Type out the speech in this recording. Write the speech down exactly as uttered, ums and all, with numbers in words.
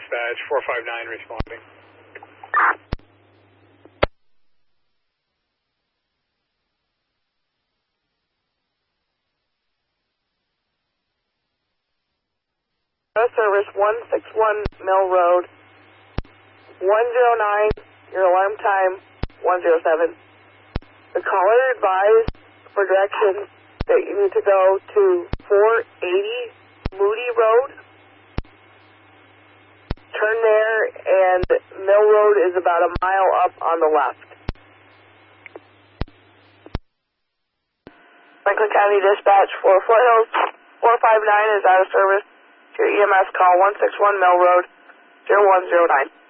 Dispatch, four five nine responding. Service one six one Mill Road, one zero nine, your alarm time, one zero seven. The caller advised for directions that you need to go to four eighty Moody Road. Turn there, and Mill Road is about a mile up on the left. Franklin County Dispatch for Foothills, four five nine is out of service. Your E M S call one six one Mill Road, zero one zero nine.